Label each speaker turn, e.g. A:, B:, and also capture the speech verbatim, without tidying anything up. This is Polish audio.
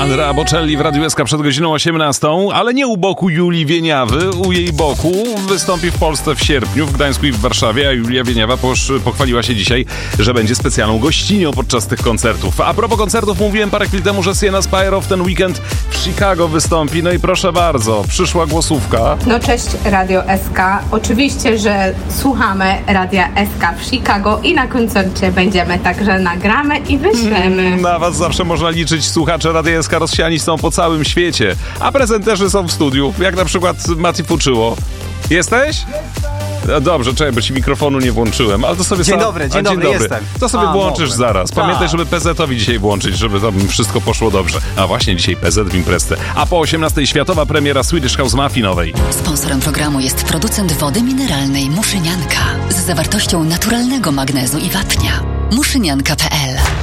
A: Andrea Bocelli w Radiu S K przed godziną osiemnastą, ale nie u boku Julii Wieniawy. U jej boku wystąpi w Polsce w sierpniu, w Gdańsku i w Warszawie, a Julia Wieniawa posz, pochwaliła się dzisiaj, że będzie specjalną gościnią podczas tych koncertów. A propos koncertów, mówiłem parę chwil temu, że Sienna Spyro w ten weekend w Chicago wystąpi. No i proszę bardzo, przyszła głosówka.
B: No cześć Radio S K. Oczywiście, że słuchamy Radia S K w Chicago i na koncercie będziemy, także nagramy i wyślemy.
A: Na was zawsze można liczyć. Słuchacze Radia S K rozsiani są po całym świecie, a prezenterzy są w studiu, jak na przykład Mati Fuczyło. Jesteś? Dobrze, czekaj, bo ci mikrofonu nie włączyłem, ale to sobie...
C: Dzień
A: sam...
C: dobry, dzień,
A: a, dzień
C: dobry,
A: dobry,
C: jestem.
A: To sobie
C: A,
A: włączysz
C: mogłem.
A: zaraz. Pamiętaj,
C: Ta.
A: żeby P Z-owi dzisiaj włączyć, żeby tam wszystko poszło dobrze. A właśnie dzisiaj P Z w imprezce. A po osiemnastej światowa premiera Swedish House Mafii nowej.
D: Sponsorem programu jest producent wody mineralnej Muszynianka z zawartością naturalnego magnezu i wapnia. muszynianka kropka p l